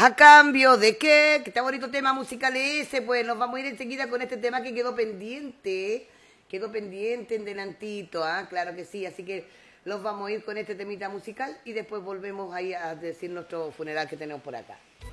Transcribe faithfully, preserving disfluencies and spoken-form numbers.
¿A cambio de qué? Qué bonito tema musical ese. Pues nos vamos a ir enseguida con este tema que quedó pendiente. Quedó pendiente en delantito, ¿ah? Claro que sí. Así que los vamos a ir con este temita musical y después volvemos ahí a decir nuestro funeral que tenemos por acá.